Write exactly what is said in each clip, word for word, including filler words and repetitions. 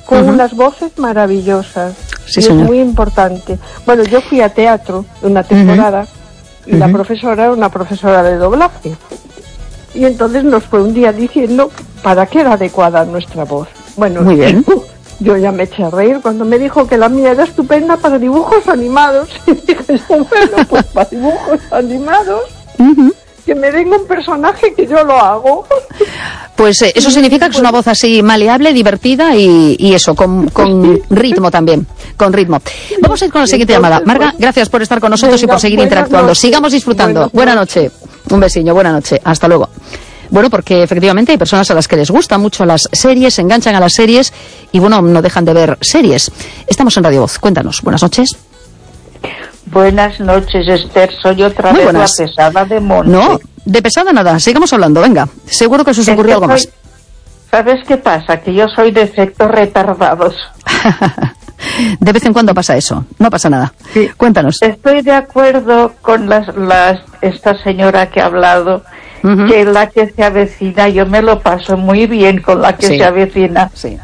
con uh-huh. unas voces maravillosas. Sí, y señor. es muy importante. Bueno, yo fui a teatro una temporada uh-huh. y uh-huh. la profesora era una profesora de doblaje. Y entonces nos fue un día diciendo para qué era adecuada nuestra voz. Bueno, muy bien. Yo ya me eché a reír cuando me dijo que la mía era estupenda para dibujos animados. Y dije, bueno, pues para dibujos animados, uh-huh. que me den un personaje que yo lo hago. Pues eh, eso significa que es una voz así maleable, divertida y, y eso, con, con ritmo también, con ritmo. Vamos a ir con la siguiente llamada. Marga, gracias por estar con nosotros y por seguir interactuando. Sigamos disfrutando. Buenas noches. Un besiño, buena noche. Hasta luego. Bueno, porque efectivamente hay personas a las que les gustan mucho las series, se enganchan a las series y, bueno, no dejan de ver series. Estamos en Radio Voz. Cuéntanos. Buenas noches. Buenas noches, Esther. Soy otra Muy vez buenas. la pesada de Monte. No, de pesada nada. Sigamos hablando, venga. Seguro que se os ocurrió algo más. ¿Sabes qué pasa? Que yo soy de efectos retardados. De vez en cuando pasa eso. No pasa nada. Sí. Cuéntanos. Estoy de acuerdo con las, las esta señora que ha hablado, uh-huh. que La que se avecina, yo me lo paso muy bien con La que sí. se avecina. Sí.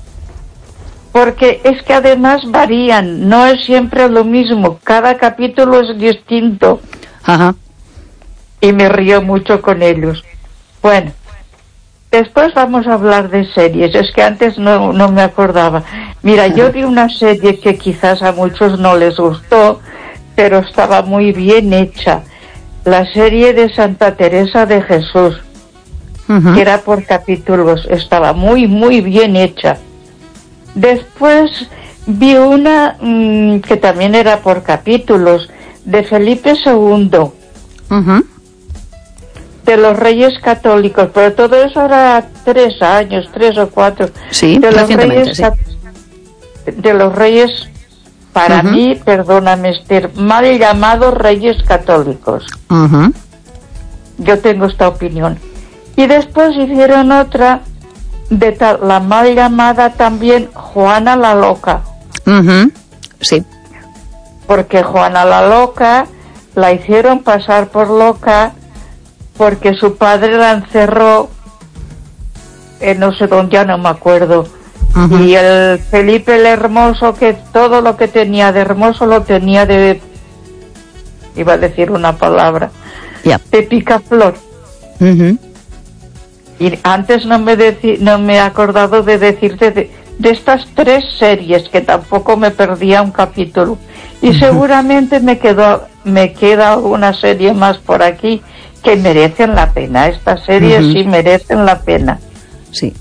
Porque es que además varían, no es siempre lo mismo, cada capítulo es distinto. Ajá. Y me río mucho con ellos. Bueno, después vamos a hablar de series, es que antes no, no me acordaba. Mira, yo vi una serie que quizás a muchos no les gustó, pero estaba muy bien hecha. La serie de Santa Teresa de Jesús, uh-huh. que era por capítulos, estaba muy, muy bien hecha. Después vi una mmm, que también era por capítulos, de Felipe segundo, uh-huh. de los Reyes Católicos, pero todo eso era tres años, tres o cuatro. Sí, de los recientemente, Reyes, sí. De los Reyes, para uh-huh. mí, perdóname Esther, mal llamados Reyes Católicos. Uh-huh. Yo tengo esta opinión. Y después hicieron otra de tal, la mal llamada también Juana la Loca. Uh-huh. Sí. Porque Juana la Loca la hicieron pasar por loca porque su padre la encerró en no sé dónde, ya no me acuerdo. Uh-huh. Y el Felipe el Hermoso, que todo lo que tenía de hermoso lo tenía de, iba a decir una palabra, yeah. de picaflor. Uh-huh. Y antes no me deci- no me he acordado de decirte de, de estas tres series, que tampoco me perdía un capítulo. Y uh-huh. seguramente me quedó, me queda alguna serie más por aquí que merecen la pena. Estas series uh-huh. sí merecen la pena. Sí.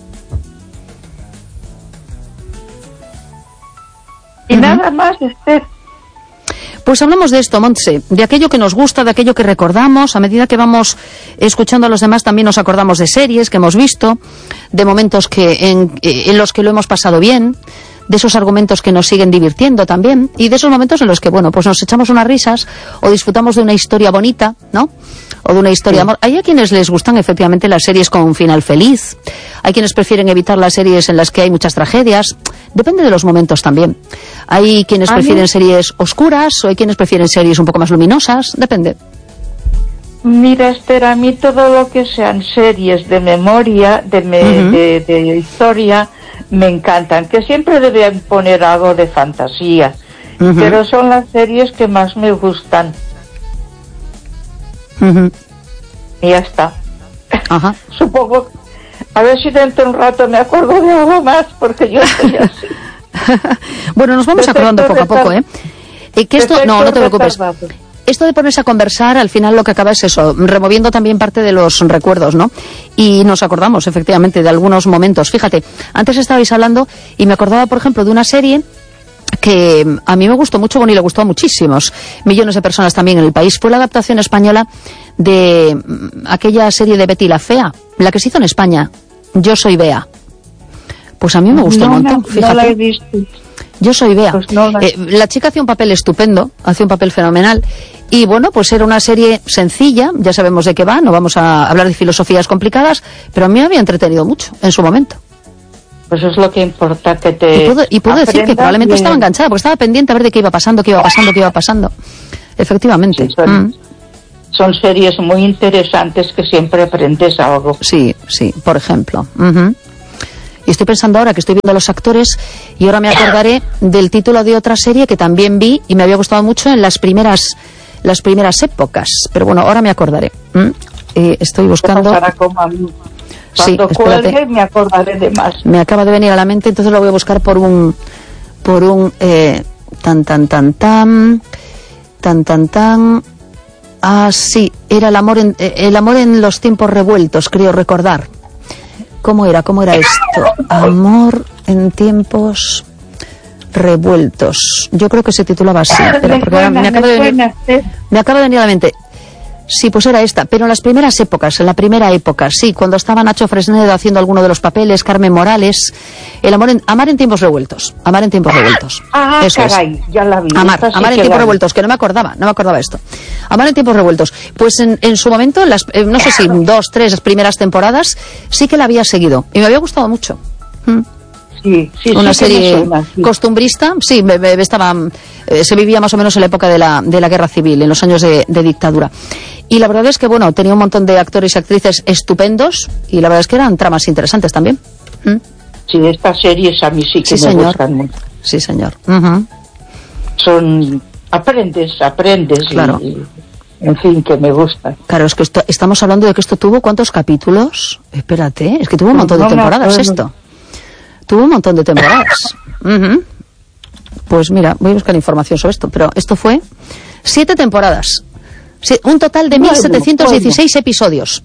Y uh-huh. nada más, Esther. Pues hablamos de esto, Montse, de aquello que nos gusta, de aquello que recordamos. A medida que vamos escuchando a los demás, también nos acordamos de series que hemos visto, de momentos que en, en los que lo hemos pasado bien, de esos argumentos que nos siguen divirtiendo también, y de esos momentos en los que, bueno, pues nos echamos unas risas o disfrutamos de una historia bonita, ¿no? O de una historia de amor. Hay a quienes les gustan efectivamente las series con un final feliz, hay quienes prefieren evitar las series en las que hay muchas tragedias, depende de los momentos también. Hay quienes ¿Ah, prefieren no? series oscuras, o hay quienes prefieren series un poco más luminosas, depende. Mira, Esther, a mí todo lo que sean series de memoria, de, me, uh-huh. de, de historia, me encantan, que siempre deben poner algo de fantasía, uh-huh. pero son las series que más me gustan. Uh-huh. Y ya está. Ajá. Supongo, a ver si dentro de un rato me acuerdo de algo más, porque yo estoy así. Bueno, nos vamos acordando poco a poco, ¿eh? eh que esto, no, no te preocupes. Esto de ponerse a conversar, al final lo que acaba es eso, removiendo también parte de los recuerdos, ¿no? Y nos acordamos, efectivamente, de algunos momentos. Fíjate, antes estabais hablando y me acordaba, por ejemplo, de una serie que a mí me gustó mucho, bueno, y le gustó a muchísimos millones de personas también en el país. Fue la adaptación española de aquella serie de Betty la Fea, la que se hizo en España, Yo soy Bea. Pues a mí me gustó no, un montón, no, fíjate. No la he visto. Yo soy Bea. Pues no la... Eh, la chica hacía un papel estupendo, hacía un papel fenomenal. Y bueno, pues era una serie sencilla, ya sabemos de qué va, no vamos a hablar de filosofías complicadas, pero a mí me había entretenido mucho en su momento. Pues es lo que importa, que te... Y puedo, y puedo decir que probablemente bien. Estaba enganchada, porque estaba pendiente a ver de qué iba pasando, qué iba pasando, qué iba pasando. Efectivamente. Sí, son, mm. son series muy interesantes que siempre aprendes algo. Sí, sí, por ejemplo. Uh-huh. Y estoy pensando ahora que estoy viendo a los actores y ahora me acordaré del título de otra serie que también vi y me había gustado mucho en las primeras las primeras épocas. Pero bueno, ahora me acordaré. ¿Mm? Eh, estoy buscando... Sí, Cuando cuelgue me acordaré de más. Me acaba de venir a la mente, entonces lo voy a buscar por un... Por un... Eh, tan, tan, tan, tan... Tan, tan, tan... Ah, sí, era el amor en, eh, el amor en los tiempos revueltos, creo recordar. ¿Cómo era? ¿Cómo era esto? Amor en tiempos revueltos. Yo creo que se titulaba así. Pero porque ahora me, acaba de venir, me acaba de venir a la mente. Sí, pues era esta, pero en las primeras épocas, en la primera época, sí, cuando estaba Nacho Fresnedo haciendo alguno de los papeles, Carmen Morales, el amor en, Amar en tiempos revueltos, Amar en tiempos revueltos. Ah, Eso caray, es. Ya la vi. Amar, sí Amar en tiempos la... revueltos, que no me acordaba, no me acordaba esto. Amar en tiempos revueltos. Pues en, en su momento, las, eh, no sé si dos, tres primeras temporadas, sí que la había seguido y me había gustado mucho. ¿Mm? Sí, sí, una sí serie suena, sí. costumbrista, sí, me, me, estaba, eh, se vivía más o menos en la época de la, de la guerra civil, en los años de, de dictadura. Y la verdad es que, bueno, tenía un montón de actores y actrices estupendos y la verdad es que eran tramas interesantes también. ¿Mm? Sí, estas series a mí sí que sí, me señor. gustan mucho. Sí, señor. Uh-huh. Son, aprendes, aprendes. Claro. Y, en fin, que me gusta. Claro, es que esto, estamos hablando de que esto tuvo ¿cuántos capítulos? Espérate, es que tuvo un montón no, de temporadas no, no, esto. Tuvo un montón de temporadas. Uh-huh. Pues mira, voy a buscar información sobre esto, pero esto fue siete temporadas. Sí, un total de mil setecientos dieciséis episodios.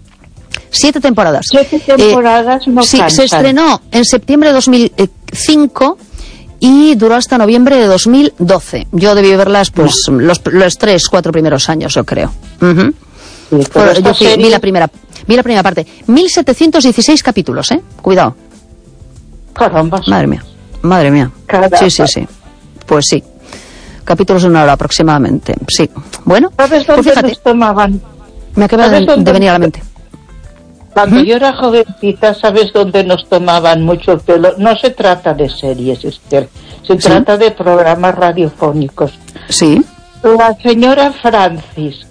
Siete temporadas. Siete temporadas eh, no Sí, cansan. Se estrenó en septiembre de dos mil cinco y duró hasta noviembre de dos mil doce. Yo debí verlas pues no. los, los tres, cuatro primeros años, yo creo. Uh-huh. Sí, pero yo fui, serie... vi la primera, vi la primera parte. mil setecientos dieciséis capítulos, ¿eh? Cuidado. Caramba. Madre mía, madre mía. Caramba. Sí, sí, sí. Pues sí. Capítulos de una hora aproximadamente. Sí. Bueno, ¿sabes dónde pues fíjate, nos tomaban? Me acaba de, de venir a la mente. Cuando ¿Mm? yo era jovencita, ¿sabes dónde nos tomaban mucho el pelo? No se trata de series, Esther. Se ¿Sí? trata de programas radiofónicos. Sí. La señora Francis.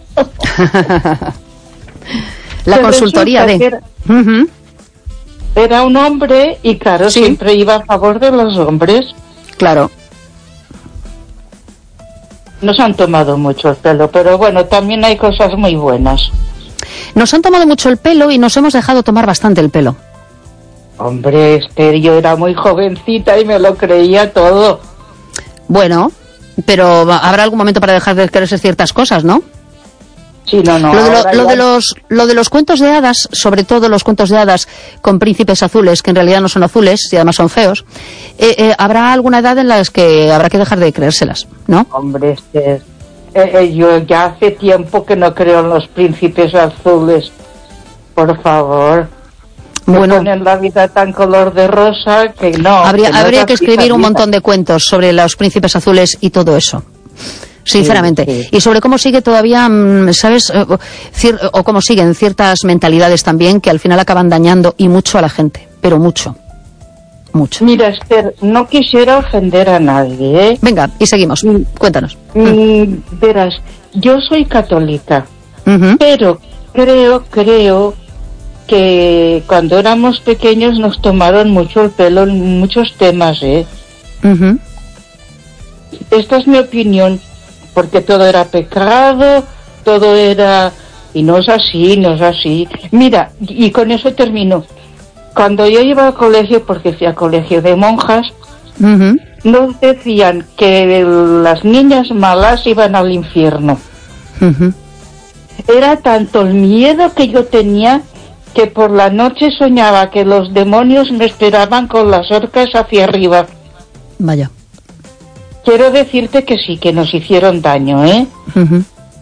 La consultoría de... Era, uh-huh. era un hombre y, claro, sí. siempre iba a favor de los hombres. Claro. Nos han tomado mucho el pelo, pero bueno, también hay cosas muy buenas. Nos han tomado mucho el pelo y nos hemos dejado tomar bastante el pelo. Hombre, Esther, yo era muy jovencita y me lo creía todo. Bueno, pero habrá algún momento para dejar de creerse ciertas cosas, ¿no? Sí, no, no. Lo de, lo, ya... lo, de los, lo de los cuentos de hadas, sobre todo los cuentos de hadas con príncipes azules, que en realidad no son azules y además son feos, eh, eh, habrá alguna edad en la que habrá que dejar de creérselas, ¿no? Hombre, este, eh, eh, yo ya hace tiempo que no creo en los príncipes azules. Por favor. Bueno, ponen la vida tan color de rosa que no. Habría, que, no habría que escribir vida. un montón de cuentos sobre los príncipes azules y todo eso. Sinceramente. Sí, sí. Y sobre cómo sigue todavía, ¿sabes? Cier- o cómo siguen ciertas mentalidades también que al final acaban dañando y mucho a la gente. Pero mucho. Mucho. Mira, Esther, no quisiera ofender a nadie, ¿eh? Venga, y seguimos. Mm. Cuéntanos. Mm, verás, yo soy católica, uh-huh. pero creo, creo que cuando éramos pequeños nos tomaron mucho el pelo en muchos temas, ¿eh? Uh-huh. Esta es mi opinión. Porque todo era pecado, todo era... Y no es así, no es así. Mira, y con eso termino. Cuando yo iba al colegio, porque fui a colegio de monjas, uh-huh. nos decían que las niñas malas iban al infierno. Uh-huh. Era tanto el miedo que yo tenía que por la noche soñaba que los demonios me esperaban con las horcas hacia arriba. Vaya. Quiero decirte que sí, que nos hicieron daño, ¿eh? Uh-huh.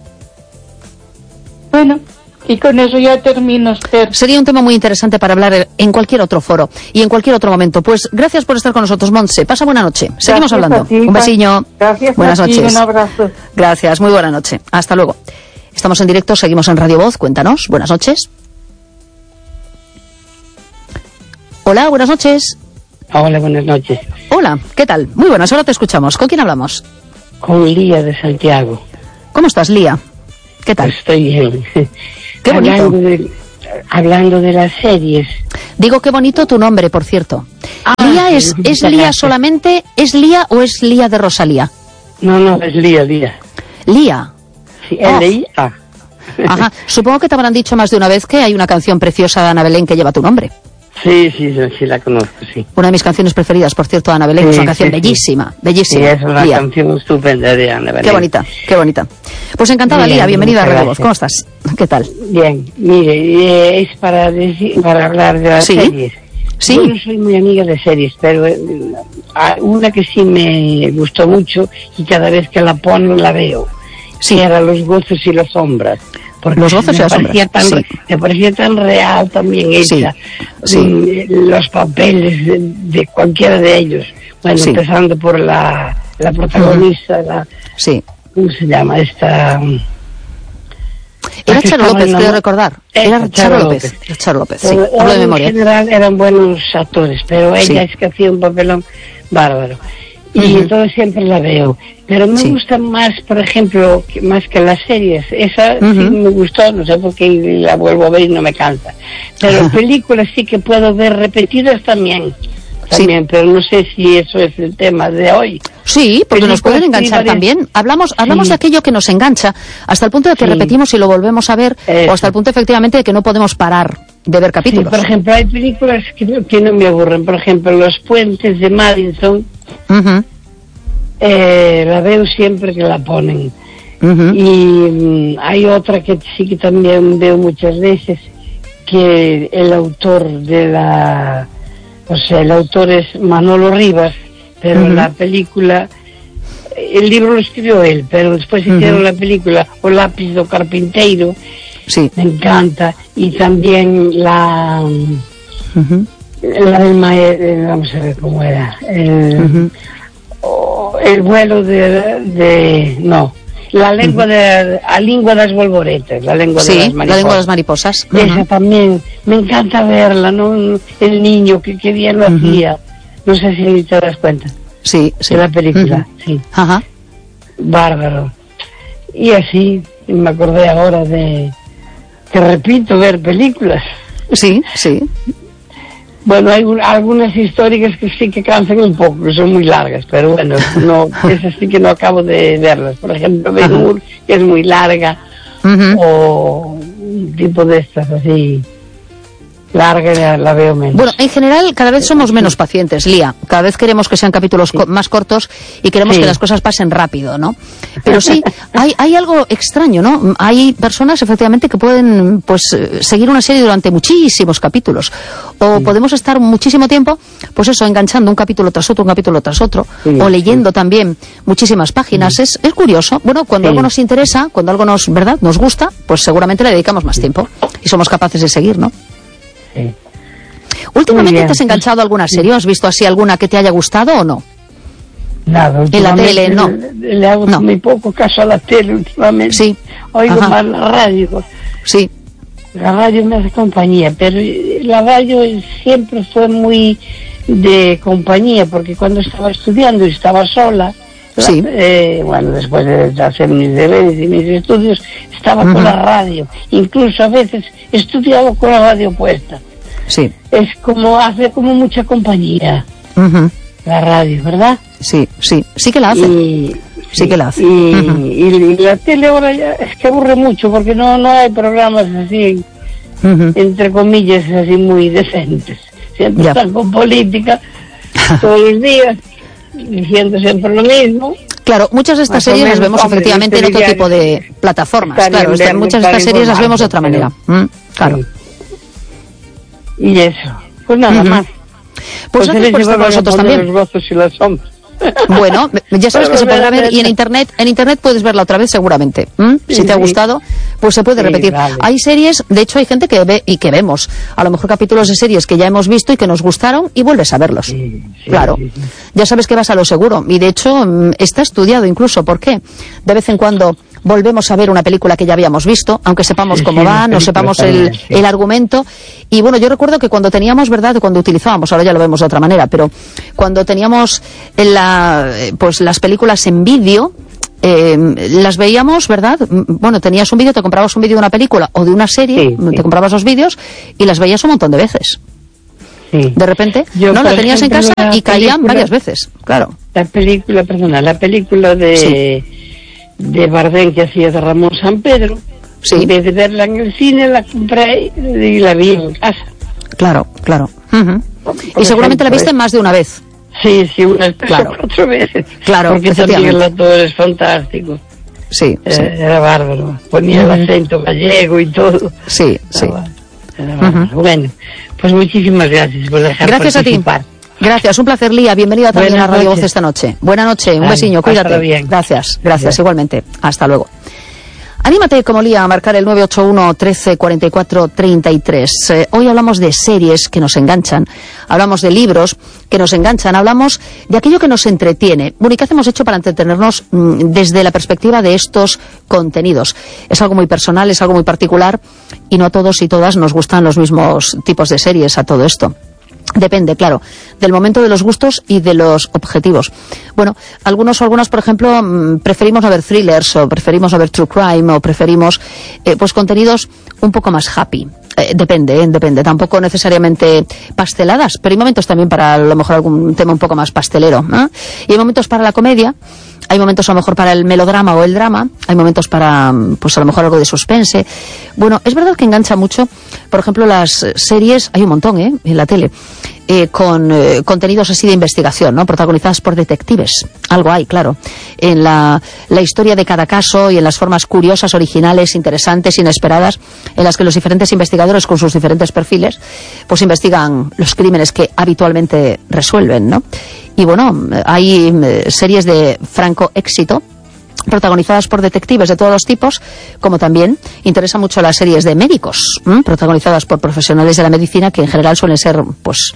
Bueno, y con eso ya termino, Esther. Sería un tema muy interesante para hablar en cualquier otro foro y en cualquier otro momento. Pues gracias por estar con nosotros, Montse. Pasa buena noche. Seguimos gracias hablando. Ti, un besiño. Gracias Buenas a ti, noches. un abrazo. Gracias, muy buena noche. Hasta luego. Estamos en directo, seguimos en Radio Voz. Cuéntanos. Buenas noches. Hola, buenas noches. Hola, buenas noches. Hola, ¿qué tal? Muy buenas, ahora te escuchamos. ¿Con quién hablamos? Con Lía de Santiago. ¿Cómo estás, Lía? ¿Qué tal? Estoy bien. Qué bonito. Hablando de, hablando de las series. Digo, qué bonito tu nombre, por cierto. Ah, ¿Lía es, sí, es muchas Lía gracias. solamente? ¿Es Lía o es Lía de Rosalía? No, no, es Lía, Lía. Lía. Sí, Oh. L I A. Ajá. Supongo que te habrán dicho más de una vez que hay una canción preciosa de Ana Belén que lleva tu nombre. Sí, sí, sí, sí, la conozco, sí. Una de mis canciones preferidas, por cierto, de Ana Belén. Sí, es una canción sí, sí. bellísima, Sí, bellísima. es una Lía. canción estupenda de Ana Belén. Qué bonita, qué bonita. Pues encantada, Bien, Lía, bienvenida a muchas Radio Voz. gracias. ¿Cómo estás? ¿Qué tal? Bien, mire, eh, es para decir, para hablar de las Sí. series. Sí. Yo no soy muy amiga de series, pero eh, hay una que sí me gustó mucho y cada vez que la ponen la veo. Sí. Que era Los gozos y las sombras. Porque Los gozos me y las parecía sombras, tan, sí. Me parecía tan real también hecha. Sí, sí. Mm, Los papeles de, de cualquiera de ellos. Bueno, Sí. empezando por la, la protagonista, la, Sí. ¿cómo se llama? Esta... Era la que Charo estaba López, en la quiero mo- recordar. Esa, Era Charo Charo López. López. Era Charo López, sí. Pero Hablo de en memoria. general eran buenos actores, pero ella Sí. es que hacía un papelón bárbaro. Y Ujú. entonces siempre la veo. Pero me Sí. gusta más, por ejemplo, que, más que las series. Esa sí Ujú. me gustó, no sé por qué la vuelvo a ver y no me cansa. Pero películas sí que puedo ver repetidas también. También, pero no sé si eso es el tema de hoy. Sí, porque nos Películas pueden sí, enganchar varias- también. Hablamos hablamos Sí. de aquello que nos engancha, hasta el punto de que Sí. repetimos y lo volvemos a ver, Eso. o hasta el punto efectivamente de que no podemos parar de ver Sí, capítulos. por ejemplo, hay películas que no, que no me aburren. Por ejemplo, Los puentes de Madison, Ujú, eh, la veo siempre que la ponen. ujú. Y mm, hay otra que sí que también veo muchas veces, que el autor de la... O sea, el autor es Manolo Rivas, pero Ujú. la película... El libro lo escribió él, pero después hicieron Ujú. la película O lápiz do carpinteiro, Sí. me encanta. Y también la... Ujú, La del maestro, vamos a ver cómo era. El, ujú. o el vuelo de, de... No. La lengua de... A lengua das bolboretas, la lengua de Sí, las la mariposas. lengua de las mariposas. Ujú. Esa también, me encanta verla, ¿no? El niño, que, que bien lo Ujú. hacía. No sé si te das cuenta Sí, sí. de la película, Ujú. sí. Ajá. Bárbaro. Y así, me acordé ahora de... Que repito, ver películas. Sí, sí. Bueno, hay un- algunas históricas que sí que cansan un poco, que son muy largas, pero bueno, no, esas sí que no acabo de verlas. Por ejemplo, Ben Ajá. Hur, que es muy larga, Ujú. o un tipo de estas así, larga, la, la veo menos. Bueno, en general cada vez somos menos pacientes, Lía. Cada vez queremos que sean capítulos co- más cortos y queremos Sí. que las cosas pasen rápido, ¿no? Pero sí, hay, hay algo extraño, ¿no? Hay personas efectivamente que pueden pues eh, seguir una serie durante muchísimos capítulos. O podemos estar muchísimo tiempo, pues eso, enganchando un capítulo tras otro, un capítulo tras otro, Sí, o leyendo también muchísimas páginas. Es, es curioso. Bueno, cuando Sí. algo nos interesa, cuando algo nos, ¿verdad?, nos gusta, pues seguramente le dedicamos más tiempo y somos capaces de seguir, ¿no? Sí. ¿Últimamente Muy bien. te has enganchado a alguna serie? ¿Has visto así alguna que te haya gustado o no? Nada, En la últimamente tele, no. Le, le hago No. muy poco caso a la tele últimamente. Sí. Oigo Ajá. más la radio. Sí. La radio me hace compañía, pero la radio siempre fue muy de compañía, porque cuando estaba estudiando y estaba sola, Sí. eh, bueno, después de hacer mis deberes y mis estudios, estaba Ujú. con la radio. Incluso a veces estudiaba con la radio puesta. Sí. Es como, hace como mucha compañía Ujú. la radio, ¿verdad? Sí, sí. Sí que la hace. Y, Sí que la hace. Y, Ujú. y- y la tele ahora ya es que aburre mucho, porque no, no hay programas así, Ujú. entre comillas, así muy decentes. Siempre Ya. están con política todos los días, diciendo siempre lo mismo. Claro, muchas de estas Más o series las menos, vemos hombre, efectivamente en este otro diario tipo de plataformas. está Claro, bien esta- ver, muchas de estar estas series las vemos de otra manera. informado, Mm, claro. Sí. Y eso. Pues nada Ujú. más. Pues gracias por estar con nosotros también. Los gozos y las sombras. Bueno, ya sabes que se podrá ver y en internet, en internet puedes verla otra vez seguramente. ¿m? Sí, Si te ha sí. gustado, pues se puede Sí, repetir. vale. Hay series, de hecho hay gente que ve y que vemos, a lo mejor capítulos de series que ya hemos visto y que nos gustaron y vuelves a verlos. Sí, sí, Claro. sí, sí. Ya sabes que vas a lo seguro y de hecho mm, está estudiado incluso. ¿Por qué? De vez en cuando volvemos a ver una película que ya habíamos visto, aunque sepamos Sí, cómo sí, va, las no películas sepamos el, también, sí. el argumento. Y bueno, yo recuerdo que cuando teníamos, ¿verdad?, cuando utilizábamos, ahora ya lo vemos de otra manera, pero cuando teníamos en la, eh, pues las películas en vídeo, Eh, las veíamos, ¿verdad? Bueno, tenías un vídeo, te comprabas un vídeo de una película o de una serie, sí, sí. te comprabas los vídeos y las veías un montón de veces. Sí. De repente, Yo, no, la tenías ejemplo, en casa y caían película, varias veces, claro. La película, perdona, la película de, sí. de Bardem que hacía de Ramón San Pedro, sí. en vez de verla en el cine, la compré y la vi en casa. Claro, claro. Uh-huh. Y seguramente ejemplo, la viste más de una vez. Sí, sí, unas tres claro. o cuatro veces. Claro, porque también el actor es fantástico. Sí, eh, sí. Era bárbaro. Ponía uh-huh. el acento gallego y todo. Sí, sí. Era, era bárbaro. Uh-huh. Bueno, pues muchísimas gracias por dejar Gracias participar. a ti. Gracias, un placer, Lía. Bienvenida también Buenas a Radio noches. Voz esta noche. Buena noche, un Ay, besiño, cuídate. Bien. Gracias, gracias, bien. Igualmente. Hasta luego. Anímate como Lía a marcar el nueve ocho uno, trece, cuarenta y cuatro, treinta y tres. Eh, hoy hablamos de series que nos enganchan, hablamos de libros que nos enganchan, hablamos de aquello que nos entretiene. Bueno, ¿y qué hemos hecho para entretenernos mmm, desde la perspectiva de estos contenidos? Es algo muy personal, es algo muy particular y no a todos y todas nos gustan los mismos tipos de series a todo esto. Depende, claro, del momento, de los gustos y de los objetivos. Bueno, algunos o algunas, por ejemplo, mmm, preferimos no ver thrillers o preferimos no ver true crime o preferimos eh, pues contenidos un poco más happy. Eh, depende, eh, depende. Tampoco necesariamente pasteladas, pero hay momentos también para a lo mejor algún tema un poco más pastelero, ¿eh? Y hay momentos para la comedia, hay momentos a lo mejor para el melodrama o el drama, hay momentos para, pues a lo mejor algo de suspense. Bueno, es verdad que engancha mucho, por ejemplo, las series, hay un montón, ¿eh? En la tele. Eh, con eh, contenidos así de investigación, ¿no? Protagonizadas por detectives. Algo hay, claro. En la, la historia de cada caso y en las formas curiosas, originales, interesantes, inesperadas, en las que los diferentes investigadores con sus diferentes perfiles, pues investigan los crímenes que habitualmente resuelven, ¿no? Y bueno, hay eh, series de franco éxito, protagonizadas por detectives de todos los tipos, como también interesan mucho las series de médicos, ¿m? protagonizadas por profesionales de la medicina que en general suelen ser pues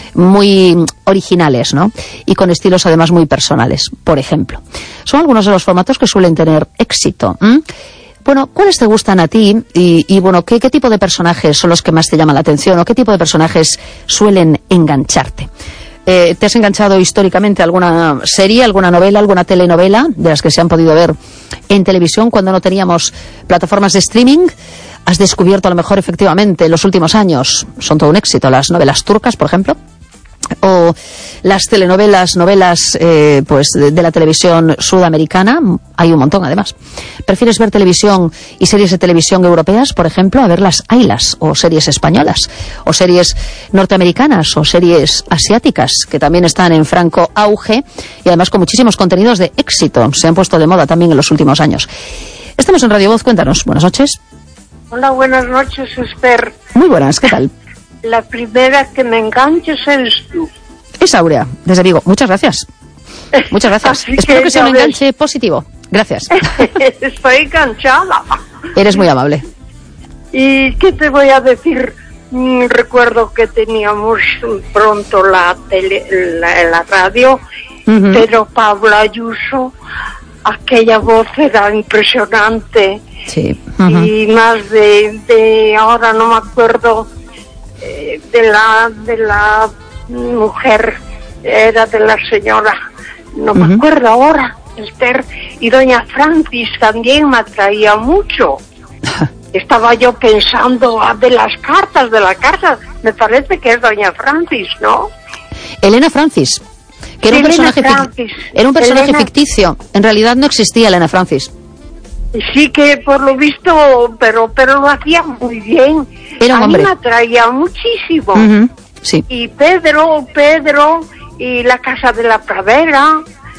muy originales, ¿no? Y con estilos además muy personales, por ejemplo. Son algunos de los formatos que suelen tener éxito. ¿m? Bueno, ¿cuáles te gustan a ti? Y, y bueno, ¿qué, ¿qué tipo de personajes son los que más te llaman la atención? ¿O qué tipo de personajes suelen engancharte? Eh, ¿Te has enganchado históricamente a alguna serie, alguna novela, alguna telenovela de las que se han podido ver en televisión cuando no teníamos plataformas de streaming? ¿Has descubierto a lo mejor efectivamente en los últimos años, son todo un éxito, las novelas turcas, por ejemplo? O las telenovelas, novelas eh, pues de, de la televisión sudamericana, hay un montón además. ¿Prefieres ver televisión y series de televisión europeas, por ejemplo, a ver las Aylas, o series españolas, o series norteamericanas, o series asiáticas, que también están en franco auge y además con muchísimos contenidos de éxito, se han puesto de moda también en los últimos años? Estamos en Radio Voz, cuéntanos, buenas noches. Hola, buenas noches, Esther. Muy buenas, ¿qué tal? La primera que me enganches eres tú. Es Aurea, desde Vigo. Muchas gracias. Muchas gracias. Espero que, que sea un enganche ves. positivo. Gracias. Estoy enganchada. Eres muy amable. ¿Y qué te voy a decir? Mm, recuerdo que teníamos pronto la, tele, la, la radio, uh-huh. pero Pablo Ayuso, aquella voz era impresionante. Sí. Uh-huh. Y más de, de ahora no me acuerdo... de la de la mujer, era de la señora, no uh-huh. me acuerdo ahora, Esther, y doña Francis también me atraía mucho. Estaba yo pensando ah, de las cartas, de la carta, me parece que es doña Francis, ¿no? Elena Francis, que era un personaje, fic- era un personaje Elena... ficticio, en realidad no existía Elena Francis. Sí que por lo visto, pero pero lo hacía muy bien. Era un a hombre. mí me atraía muchísimo. Uh-huh. Sí. Y Pedro, Pedro, y la Casa de la Pradera,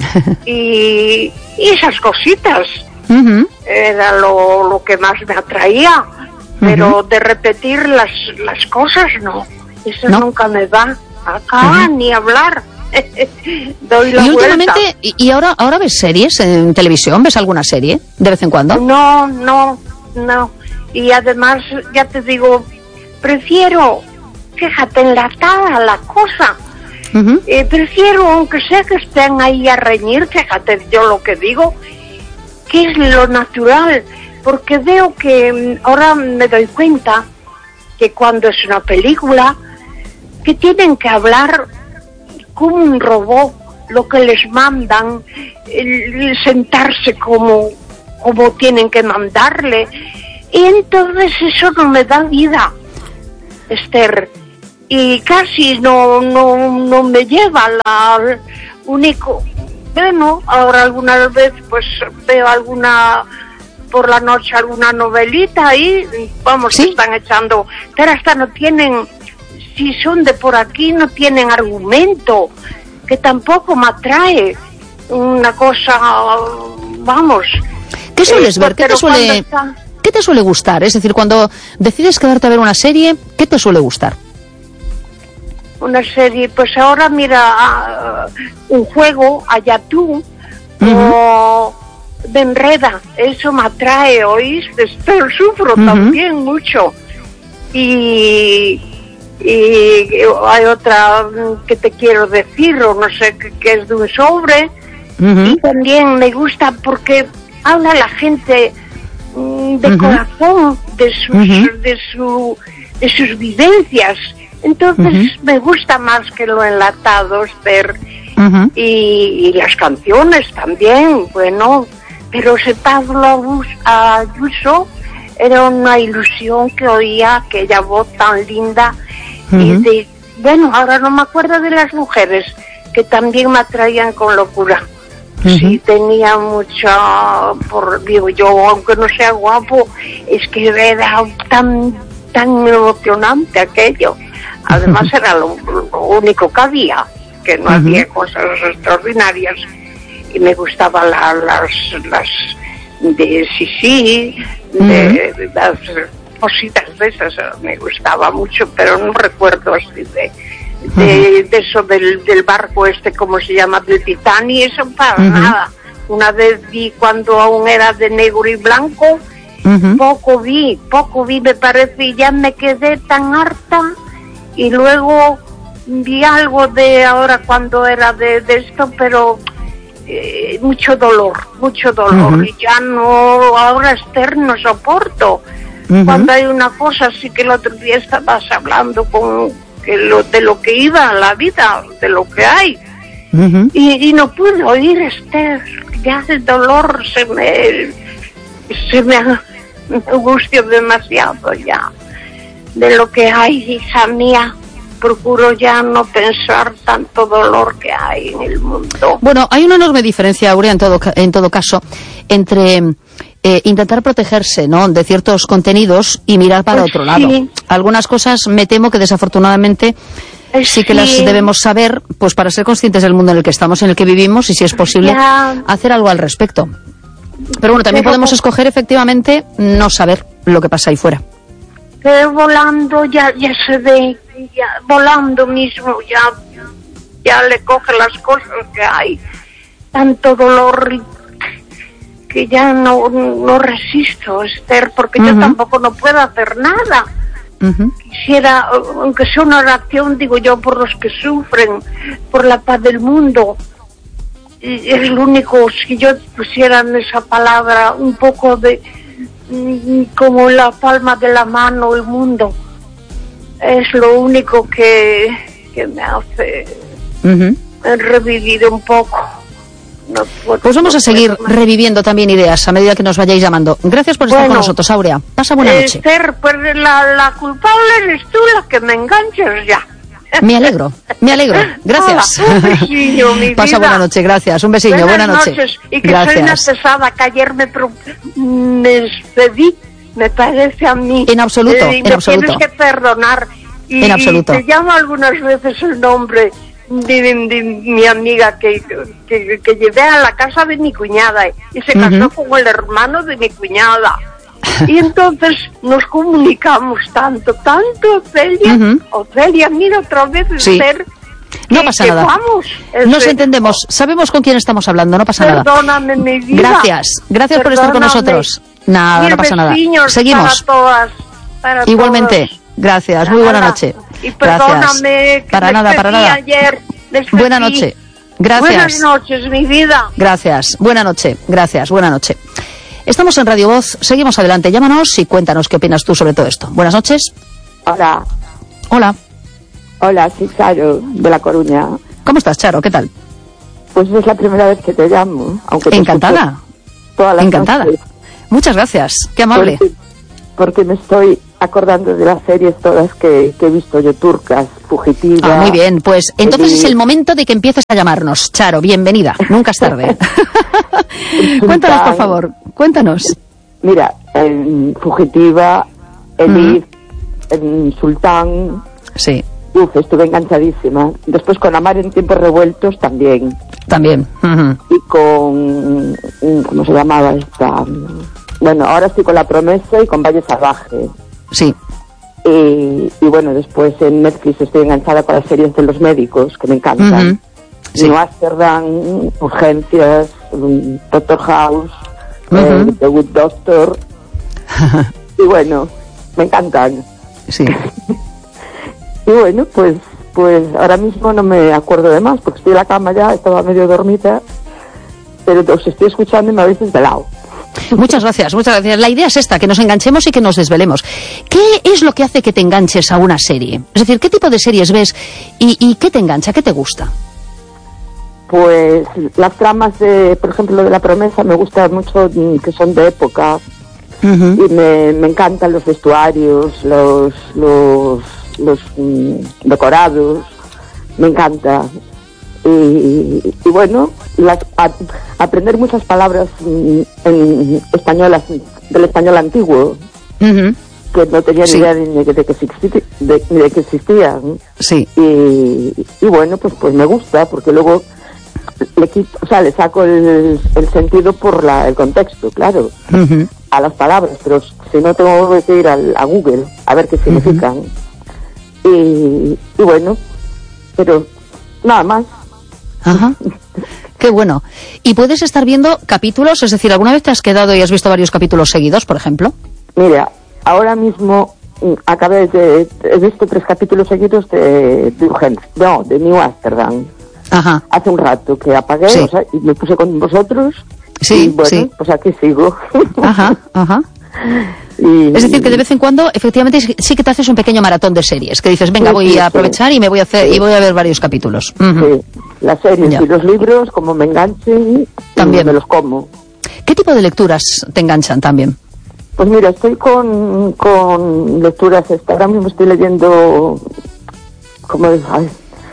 y, y esas cositas. Uh-huh. Era lo, lo que más me atraía. Pero uh-huh. de repetir las, las cosas, no. Eso no. nunca me va. Acá uh-huh. ni hablar. Doy la y vuelta. últimamente, y, y ahora, ahora ves series en televisión, ¿ves alguna serie de vez en cuando? No, no, no. Y además, ya te digo, prefiero, fíjate, enlatada la cosa. Uh-huh. Eh, prefiero, aunque sea que estén ahí a reñir, fíjate yo lo que digo, que es lo natural. Porque veo que ahora me doy cuenta que cuando es una película, que tienen que hablar como un robot, lo que les mandan, el sentarse como, como tienen que mandarle. Y entonces eso no me da vida, Esther. Y casi no, no, no me lleva la único. Bueno, ahora alguna vez pues veo alguna, por la noche alguna novelita ahí, vamos, ¿Sí? están echando, pero hasta no tienen, si son de por aquí no tienen argumento, que tampoco me atrae una cosa, vamos. ¿Qué sueles eh, ver? ¿Qué te pero cuando suele, está- ¿Qué te suele gustar? Es decir, cuando decides quedarte a ver una serie, ¿qué te suele gustar? Una serie, pues ahora mira, uh, un juego, allá tú, Uh-huh. o de enreda, eso me atrae, ¿oíste? Pero sufro Uh-huh. también mucho. Y, y hay otra que te quiero decir, o no sé, que, que es de un sobre, Uh-huh. y también me gusta porque habla la gente mm, de Uh-huh. corazón, de sus, Uh-huh. de su, de sus vivencias. Entonces Uh-huh. me gusta más que lo enlatado, Esther. Uh-huh. Y, y las canciones también, bueno, pero ese Pablo Ayuso era una ilusión que oía aquella voz tan linda. Uh-huh. Y de, bueno, ahora no me acuerdo de las mujeres que también me atraían con locura. Uh-huh. Sí, tenía mucha, por, digo yo, aunque no sea guapo, es que era tan, tan emocionante aquello. Además era lo, lo único que había, que no Uh-huh. había cosas extraordinarias. Y me gustaban la, las, las de Sisi, de, de las cositas de esas, me gustaba mucho, pero no recuerdo así de, de, de eso del, del barco este, ¿cómo se llama? Del Titanic, eso para Uh-huh. nada. Una vez vi cuando aún era de negro y blanco, Uh-huh. poco vi, poco vi me parece, y ya me quedé tan harta. Y luego vi algo de ahora cuando era de, de esto, pero eh, mucho dolor, mucho dolor. Uh-huh. Y ya no, ahora Esther no soporto. Uh-huh. Cuando hay una cosa, así que el otro día estabas hablando con que lo, de lo que iba la vida, de lo que hay. Uh-huh. Y, y no pude oír, Esther, ya el dolor se me, se me, me angustió demasiado ya. De lo que hay, hija mía, procuro ya no pensar tanto dolor que hay en el mundo. Bueno, hay una enorme diferencia, Aurea, en todo, ca- en todo caso, entre eh, intentar protegerse, ¿no?, de ciertos contenidos y mirar para Pues otro lado. sí. Algunas cosas me temo que desafortunadamente Eh, sí que las sí. debemos saber, pues para ser conscientes del mundo en el que estamos, en el que vivimos, y si es posible, Ya. hacer algo al respecto. Pero bueno, también Pero- podemos escoger efectivamente no saber lo que pasa ahí fuera. Que volando ya, ya se ve, ya, volando mismo ya, ya le coge las cosas que hay. Tanto dolor que ya no, no resisto, Esther, porque yo Ujú. tampoco no puedo hacer nada. Ujú. Quisiera, aunque sea una oración, digo yo, por los que sufren, por la paz del mundo. Y es lo único, si yo pusiera en esa palabra un poco de, mm, como la palma de la mano, el mundo, es lo único que, que me hace Ujú. revivir un poco. No puedo- Pues vamos no a seguir puedo más. reviviendo también ideas a medida que nos vayáis llamando. Gracias por estar Bueno, con nosotros, Aurea. Pasa buena noche. Esther, pues la, la culpable eres tú, la que me enganchas ya. Me alegro, me alegro. Gracias. Hola, un besillo, mi Pasa vida. buena noche, gracias. Un besillo, buena Buenas noche. noches. Y que soy una Gracias. pesada, que ayer me, pro- me despedí, me parece a mí. En absoluto, Eh, y en me absoluto. tienes que perdonar. Y, En absoluto. y te llamo algunas veces el nombre de, de- de mi amiga que, que, que llevé a la casa de mi cuñada y se casó Ujú. con el hermano de mi cuñada. Y entonces nos comunicamos tanto, tanto, Ofelia. Ujú. Ofelia, mira otra vez, Sí. Esther, No que- pasa que nada. Vamos, Nos Ese- entendemos, sabemos con quién estamos hablando, no pasa nada. Perdóname, mi vida. Gracias, gracias por estar con Perdóname. nosotros. Nada, Mil no pasa nada. besiños Seguimos. Para todas, para Igualmente, todos. gracias, muy buena Nada. noche. Y Gracias. perdóname, que Para les nada, para pedí nada. ayer, les Buena pedí. noche. Gracias. Buenas noches, mi vida. Gracias. Buena noche. Gracias. Buena noche. Estamos en Radio Voz. Seguimos adelante. Llámanos y cuéntanos qué opinas tú sobre todo esto. Buenas noches. Hola, Hola. hola, soy Charo, de La Coruña. ¿Cómo estás, Charo? ¿Qué tal? Pues es la primera vez que te llamo, aunque te Encantada. Todas las Encantada. noches. Muchas gracias. Qué amable. Porque, porque me estoy acordando de las series todas que, que he visto yo, turcas, Fugitiva. Ah, muy bien, pues entonces el... es el momento de que empieces a llamarnos. Charo, bienvenida. Nunca es tarde. Cuéntanos, por favor. Cuéntanos. Mira, en Fugitiva, Elif, uh-huh. en Sultán. Sí. Uf, estuve enganchadísima. Después con Amar en tiempos revueltos también. También. Uh-huh. Y con... ¿Cómo se llamaba esta? Bueno, ahora estoy con La Promesa y con Valle Salvaje. Sí. Y, y bueno, después en Netflix estoy enganchada con las series de los médicos, que me encantan. Uh-huh. Sí. New Amsterdam, Urgencias, Doctor House, uh-huh. eh, The Good Doctor. Y bueno, me encantan. Sí. Y bueno, pues pues ahora mismo no me acuerdo de más, porque estoy en la cama ya, estaba medio dormida, pero os estoy escuchando y me habéis desvelado. Muchas gracias, muchas gracias. La idea es esta, que nos enganchemos y que nos desvelemos. ¿Qué es lo que hace que te enganches a una serie? Es decir, ¿qué tipo de series ves y, y qué te engancha, qué te gusta? Pues las tramas de, por ejemplo, lo de La Promesa me gusta mucho, que son de época, uh-huh. y me, me encantan los vestuarios, los... los los mm, decorados, me encanta. Y, y bueno, las, a, aprender muchas palabras mm, en españolas, del español antiguo, uh-huh. que no tenía sí. ni idea de, de, de, que existi, de, de que existían. Sí. Y, y bueno, pues pues me gusta, porque luego le quito, o sea, le saco el, el sentido por la, el contexto, claro, uh-huh. a las palabras, pero si no tengo que ir al, a Google a ver qué significan. Uh-huh. Y, y bueno, pero nada más. Ajá. Qué bueno. ¿Y puedes estar viendo capítulos? Es decir, ¿alguna vez te has quedado y has visto varios capítulos seguidos, por ejemplo? Mira, ahora mismo acabé de... He visto tres capítulos seguidos de, de Urgencia. No, de New Amsterdam. Ajá. Hace un rato que apagué, sí. o sea, y me puse con vosotros. Sí, y bueno, sí. pues aquí sigo. Ajá, ajá. Y, es decir, que de vez en cuando efectivamente sí que te haces un pequeño maratón de series, que dices, venga, sí, voy sí, a aprovechar sí. y me voy a hacer sí. y voy a ver varios capítulos. Uh-huh. Sí, las series ya. Y los libros, como me enganchen, también me los como. ¿Qué tipo de lecturas te enganchan también? Pues mira, estoy con, con lecturas, ahora mismo estoy leyendo, ¿cómo es? Ay,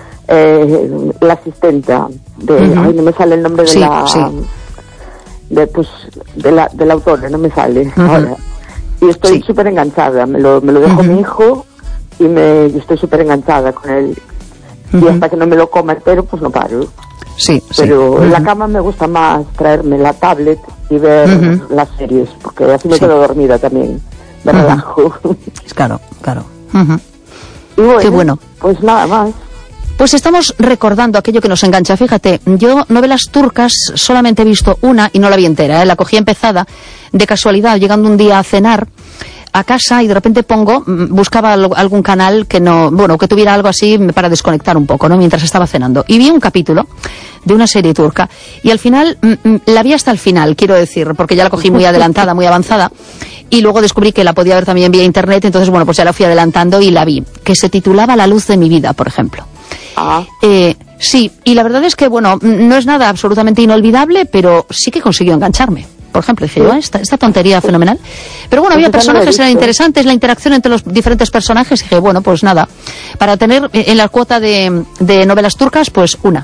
eh, La Asistenta, de, uh-huh. ay, no me sale el nombre de sí, la... Sí. de pues de la de la autora, no me sale uh-huh. ahora. Y estoy súper sí. enganchada, me lo, me lo dejó uh-huh. mi hijo y me y estoy súper enganchada con él. Uh-huh. Y hasta que no me lo coma entero, pues no paro. Sí, Pero sí. en uh-huh. la cama me gusta más traerme la tablet y ver uh-huh. las series, porque así me sí. quedo dormida también, me uh-huh. relajo. Claro, claro. Uh-huh. Y bueno, qué bueno. Pues nada más. Pues estamos recordando aquello que nos engancha. Fíjate, yo novelas turcas solamente he visto una y no la vi entera, ¿eh? La cogí empezada de casualidad, llegando un día a cenar a casa y de repente pongo, buscaba algún canal que no, bueno, que tuviera algo así para desconectar un poco, ¿no? Mientras estaba cenando. Y vi un capítulo de una serie turca y al final, la vi hasta el final, quiero decir, porque ya la cogí muy adelantada, muy avanzada. Y luego descubrí que la podía ver también vía internet, entonces bueno, pues ya la fui adelantando y la vi, que se titulaba La luz de mi vida, por ejemplo. Ah. Eh, sí, y la verdad es que, bueno, no es nada absolutamente inolvidable, pero sí que consiguió engancharme. Por ejemplo, dije, yo, esta, esta tontería fenomenal. Pero bueno, había personajes, eran interesantes, la interacción entre los diferentes personajes, y dije, bueno, pues nada, para tener en la cuota de, de novelas turcas, pues una.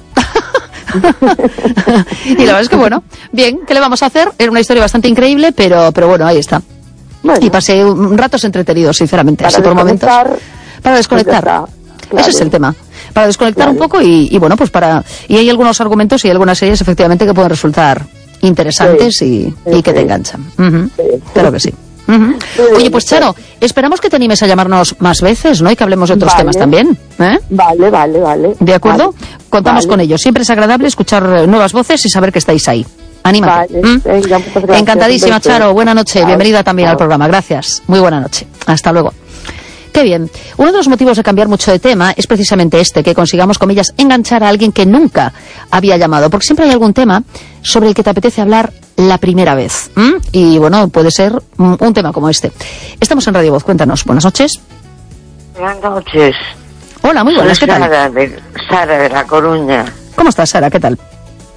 Y la verdad es que, bueno, bien, ¿qué le vamos a hacer? Era una historia bastante increíble, pero, pero bueno, ahí está. Bueno, y pasé ratos entretenidos, sinceramente, así por momentos. Para desconectar. Pues claro. Ese es el tema. Para desconectar claro. un poco y, y bueno, pues para... Y hay algunos argumentos y algunas series, efectivamente, que pueden resultar interesantes sí, y, sí, y que sí. te enganchan. Uh-huh. Sí, sí. Claro que sí. Uh-huh. Sí, oye, pues Charo, esperamos que te animes a llamarnos más veces, ¿no? Y que hablemos de otros vale. temas también. ¿eh? Vale, vale, vale. ¿De acuerdo? Vale. Contamos vale. con ello. Siempre es agradable escuchar nuevas voces y saber que estáis ahí. Anímate. Vale. ¿Mm? Venga, muchas gracias. Encantadísima, Charo. Buena noche. Vale. Bienvenida también vale. al programa. Gracias. Muy buena noche. Hasta luego. Qué bien. Uno de los motivos de cambiar mucho de tema es precisamente este, que consigamos, comillas, enganchar a alguien que nunca había llamado. Porque siempre hay algún tema sobre el que te apetece hablar la primera vez. ¿Mm? Y bueno, puede ser un tema como este. Estamos en Radio Voz. Cuéntanos. Buenas noches. Buenas noches. Hola, muy buenas. Soy ¿Qué tal? Sara de, Sara de La Coruña. ¿Cómo estás, Sara? ¿Qué tal?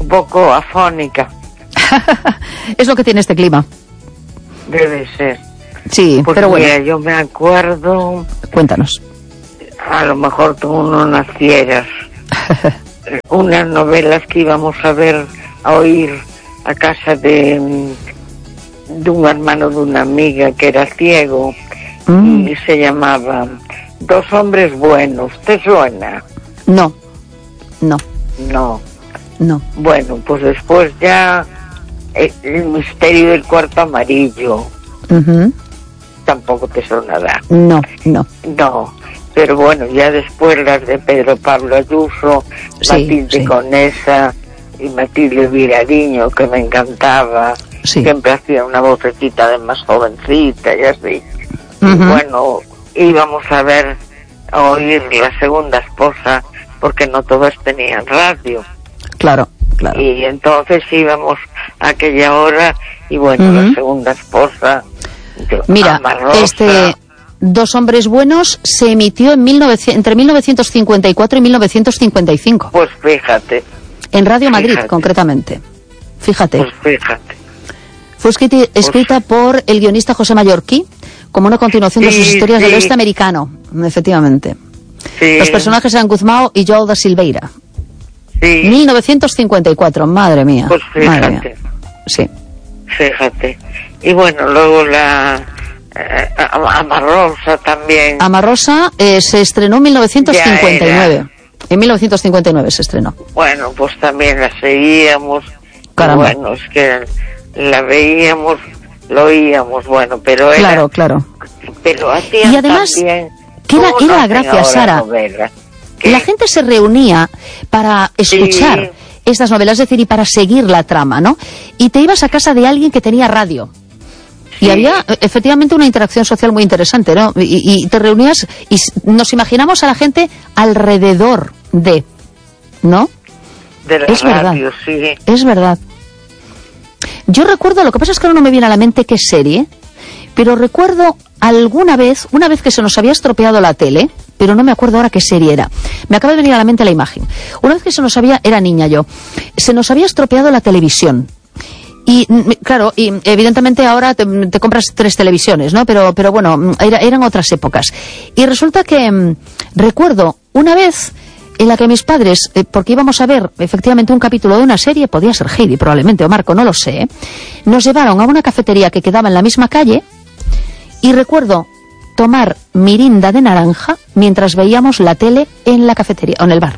un poco afónica. Es lo que tiene este clima. Debe ser. Sí, pues pero bueno. Mira, yo me acuerdo... Cuéntanos. A lo mejor tú no nacieras. Unas novelas que íbamos a ver, a oír a casa de, de un hermano de una amiga que era ciego, mm. y se llamaba Dos hombres buenos. ¿Te suena? No, no. No. No. Bueno, pues después ya el, el misterio del cuarto amarillo. Uh-huh. Tampoco te sonará. No, no. No. Pero bueno, ya después las de Pedro Pablo Ayuso, sí, Matilde sí. Conesa y Matilde Virariño, que me encantaba. Sí. Siempre hacía una vocecita de más jovencita y así. Uh-huh. Y bueno, íbamos a ver, a oír La segunda esposa, porque no todas tenían radio. Claro, claro. Y entonces íbamos a aquella hora y bueno, uh-huh. La segunda esposa... Mira, este... Dos hombres buenos se emitió en mil novecientos, entre mil novecientos cincuenta y cuatro y mil novecientos cincuenta y cinco. Pues fíjate. En Radio Madrid, fíjate. concretamente. Fíjate. Pues fíjate. Fue escrita, escrita pues... por el guionista José Mallorquí, como una continuación sí, de sus historias sí. del oeste americano, efectivamente. Sí. Los personajes eran Guzmão y João da Silveira. Sí. mil novecientos cincuenta y cuatro, madre mía. Pues fíjate. Madre mía. Sí. Fíjate. Y bueno, luego la... Eh, Amarrosa también. Amarrosa eh, se estrenó en mil novecientos cincuenta y nueve. En mil novecientos cincuenta y nueve se estrenó. Bueno, pues también la seguíamos. Caramba. Bueno, es que la veíamos, lo oíamos, bueno, pero era... Claro, claro. Pero y además, también, que era, era la gracia, Sara. La gente se reunía para escuchar sí. estas novelas, es decir, y para seguir la trama, ¿no? Y te ibas a casa de alguien que tenía radio. Y sí. había efectivamente una interacción social muy interesante, ¿no? Y, y te reunías y nos imaginamos a la gente alrededor de, ¿no? De la es radio, verdad. Sí. Es verdad. Yo recuerdo, lo que pasa es que ahora no me viene a la mente qué serie, pero recuerdo alguna vez, una vez que se nos había estropeado la tele, pero no me acuerdo ahora qué serie era. Me acaba de venir a la mente la imagen. Una vez que se nos había, era niña yo, se nos había estropeado la televisión. Y claro, y evidentemente ahora te, te compras tres televisiones, ¿no? Pero, pero bueno, era, eran otras épocas. Y resulta que mmm, recuerdo una vez en la que mis padres, eh, porque íbamos a ver efectivamente un capítulo de una serie, podía ser Heidi probablemente, o Marco, no lo sé, ¿eh? Nos llevaron a una cafetería que quedaba en la misma calle y recuerdo tomar mirinda de naranja mientras veíamos la tele en la cafetería, o en el bar.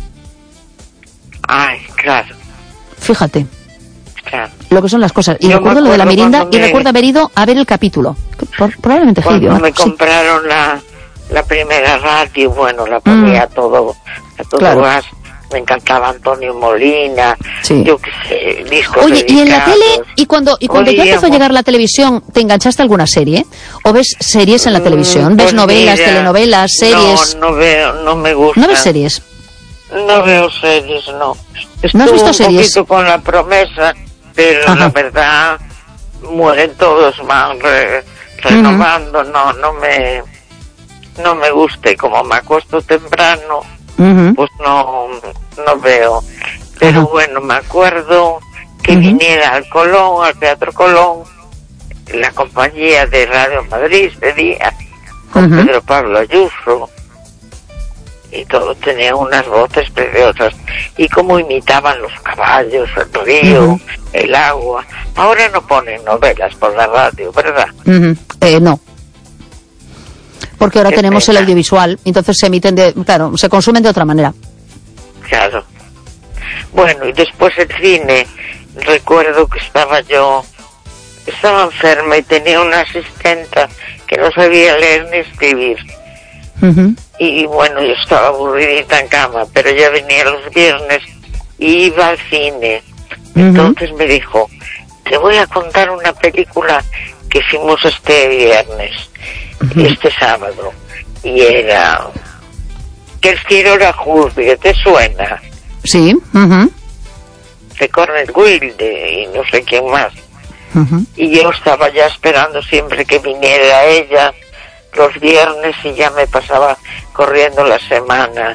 Ay, claro. Fíjate. Claro. Lo que son las cosas. Y Yo recuerdo lo de la mirinda me... y recuerdo haber ido a ver el capítulo. Por, probablemente Cuando Heidi, ¿no? me compraron sí. la, la primera radio, bueno, la ponía mm. todo, a todo claro. gas. Me encantaba Antonio Molina, sí. yo qué sé, discos Oye, dedicados. ¿y en la tele? ¿Y cuando, y cuando ya empezó a llegar la televisión, te enganchaste a alguna serie? ¿O ves series en la televisión? ¿Ves pues novelas, mira, telenovelas, series? No, no veo, no me gusta. ¿No ves series? No veo series, no. Estuve ¿No has visto un series? poquito con La Promesa, pero Ajá. la verdad mueren todos, van re, renovando, uh-huh. no, no me, no me gusta. Y como me acuesto temprano, uh-huh. pues no, no veo. Pero uh-huh. bueno, me acuerdo que uh-huh. viniera al Colón, al Teatro Colón, la compañía de Radio Madrid de día, con uh-huh. Pedro Pablo Ayuso, y todos tenían unas voces preciosas, y cómo imitaban los caballos, el río, uh-huh. el agua. Ahora no ponen novelas por la radio, ¿verdad? Uh-huh. Eh, no. Porque ahora Qué tenemos pena. el audiovisual, entonces se emiten de, claro, se consumen de otra manera. Claro. Bueno, y después el cine, recuerdo que estaba yo, estaba enferma y tenía una asistenta que no sabía leer ni escribir. Uh-huh. Y bueno, yo estaba aburridita en cama, pero ya venía los viernes y iba al cine. Uh-huh. Entonces me dijo, te voy a contar una película que hicimos este viernes, uh-huh. este sábado, y era Que el cielo la juzgue, ¿te suena? Sí. Uh-huh. De Cornel Wilde y no sé quién más. Uh-huh. Y yo estaba ya esperando siempre que viniera ella los viernes y ya me pasaba corriendo la semana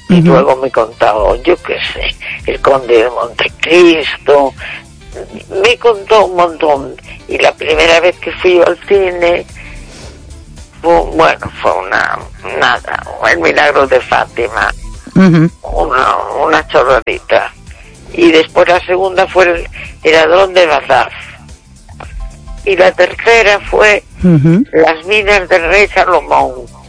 Y Uh-huh. luego me contó, yo qué sé, el Conde de Montecristo, me contó un montón. Y la primera vez que fui al cine, fue, bueno, fue una, nada, el Milagro de Fátima, Uh-huh. una, una chorradita. Y después la segunda fue el, el Ladrón de Bagdad. Y la tercera fue Uh-huh. Las minas del rey Salomón.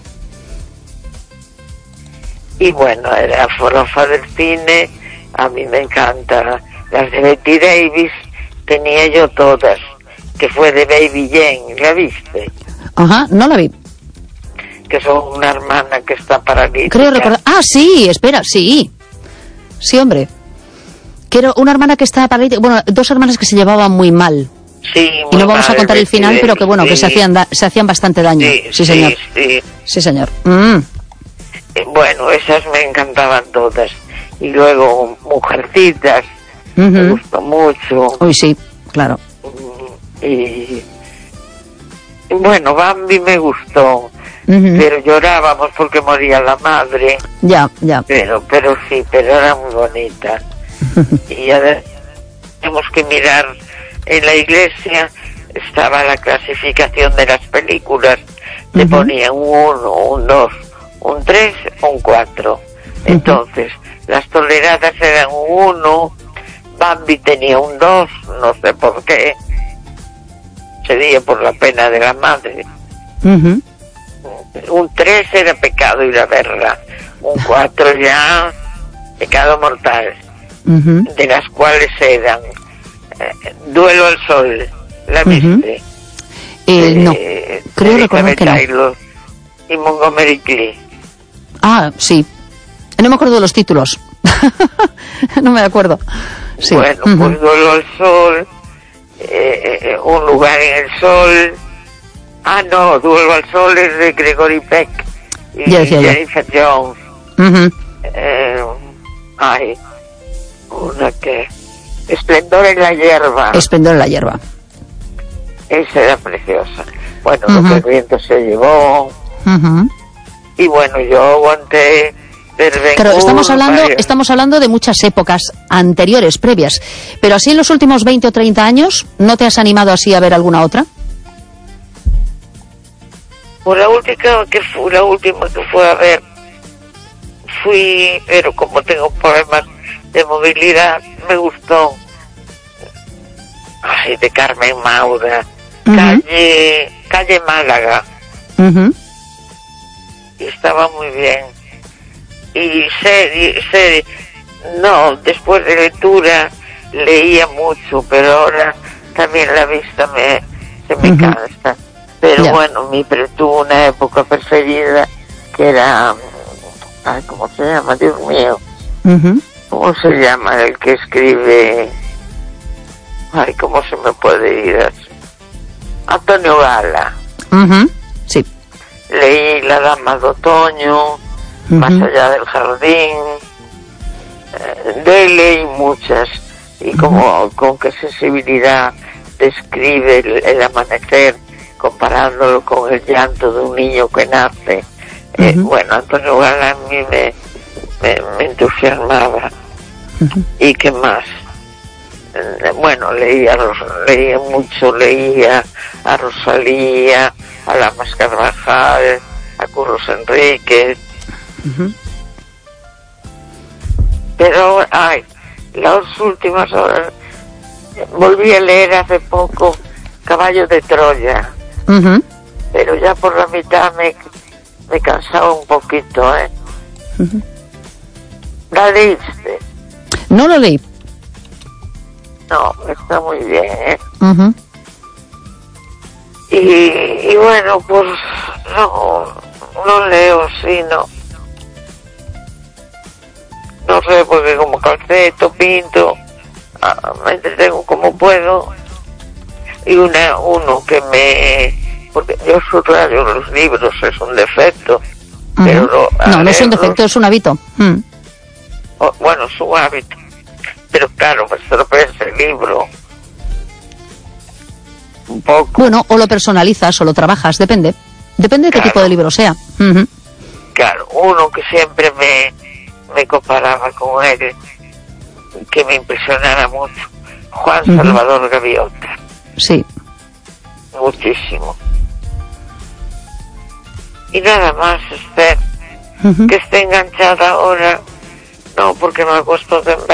Y bueno, era forofa del cine, a mí me encanta. Las de Betty Davis tenía yo todas, que fue de Baby Jane, ¿la viste? Ajá, no la vi. Que son una hermana que está paralítica. Creo recordar. Ah, sí, espera, sí. Sí, hombre. Que era una hermana que estaba paralítica. Bueno, dos hermanas que se llevaban muy mal. Sí, Y muy no vamos a mal, contar el Betty final, Davis, pero que bueno, sí. que se hacían, da- se hacían bastante daño. Sí, Sí, señor. Sí, sí. Sí, señor. Mm. Eh, Bueno, esas me encantaban todas. Y luego Mujercitas, me Ujú. gustó mucho. Uy, sí, claro. Y, y bueno, Bambi me gustó, Ujú. pero llorábamos porque moría la madre. Ya, ya. Pero, pero sí, pero era muy bonita. Y ahora tenemos que mirar, en la iglesia estaba la clasificación de las películas, te Ujú. ponían un uno, un dos, un tres o un cuatro. Entonces, las toleradas eran un uno, Bambi tenía un dos, no sé por qué, sería por la pena de la madre. Ujú. Un tres era pecado y la verga, un cuatro ya pecado mortal, Ujú. de las cuales eran eh, Duelo al Sol, ¿la Ujú. viste? Eh, no, Eh, creo Elizabeth recordar que no. Taylor y Montgomery Clift. Ah, sí. No me acuerdo de los títulos. No me acuerdo. Sí. Bueno, Ujú. pues Duelo al Sol, eh, eh, Un lugar en el sol. Ah, no, Duelo al Sol es de Gregory Peck y Ya decía yo. Jennifer Jones. Ujú. Eh, ay, una que... Esplendor en la hierba. Esplendor en la hierba. Esa era preciosa. Bueno, Ujú. lo que el viento se llevó. Ujú. Y bueno, yo aguanté ver Ben Claro, Hur, estamos hablando, varias- estamos hablando de muchas épocas anteriores, previas. Pero así en los últimos veinte o treinta años, ¿no te has animado así a ver alguna otra? Pues la última que fue, la última que fue a ver, fui, pero como tengo problemas de movilidad, me gustó. Ay, de Carmen Maura, Ujú. calle, calle Málaga, Ujú. y estaba muy bien. Y serie, serie, no, después de lectura leía mucho, pero ahora también la vista me, se me Ujú. cansa. Pero Ya. bueno, mi pre- tuve una época preferida que era, ay, ¿cómo se llama? Dios mío, Ujú. ¿cómo se llama el que escribe? Ay, ¿cómo se me puede ir así? Antonio Gala. Ujú. Sí. Leí La Dama de Otoño, Ujú. Más allá del jardín, eh, de leí muchas, y como con qué sensibilidad describe el, el amanecer, comparándolo con el llanto de un niño que nace. Eh, Ujú. Bueno, Antonio Gala a mí me, me, me entusiasmaba. Ujú. ¿Y qué más? Eh, Bueno, leía, Ros- leía mucho, leía a Rosalía, a Lamas Carvajal, a Curros Enríquez. Ujú. Pero, ay, las últimas horas, volví a leer hace poco Caballo de Troya, Ujú. pero ya por la mitad me, me cansaba un poquito, ¿eh? Ujú. ¿La leíste? No lo leí. No, está muy bien, ¿eh? Ujú. Y, y bueno, pues no, no leo, sí, no. No sé, porque como calceto, pinto, ah, me entretengo como puedo. Y una, uno que me... Porque yo subrayo los libros, es un defecto. Pero Ujú. lo- a No, no es un leerlos- defecto, es un hábito. Mm. o- bueno, es un hábito. Pero claro, me estropeas el libro. Un poco. Bueno, o lo personalizas o lo trabajas, depende. Depende de qué Claro. tipo de libro sea. Ujú. Claro, uno que siempre me, me comparaba con él, que me impresionara mucho. Juan uh-huh. Salvador Gaviota. Sí. Muchísimo. Y nada más, Esther, uh-huh. que esté enganchada ahora, no, porque me acuesto temprano.